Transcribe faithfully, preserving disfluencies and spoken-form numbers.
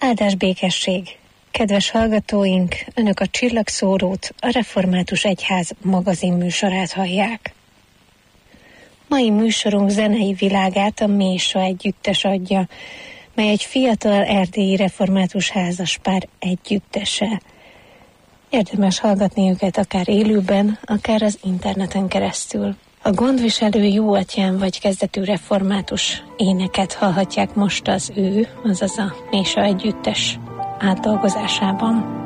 Áldás békesség! Kedves hallgatóink, Önök a Csillagszórót, a Református Egyház magazin műsorát hallják. Mai műsorunk zenei világát a Mésa együttes adja, mely egy fiatal erdélyi református házaspár együttese. Érdemes hallgatni őket akár élőben, akár az interneten keresztül. A gondviselő Jó Atyám vagy kezdetű református éneket hallhatják most az ő, azaz a Mésa együttes átdolgozásában.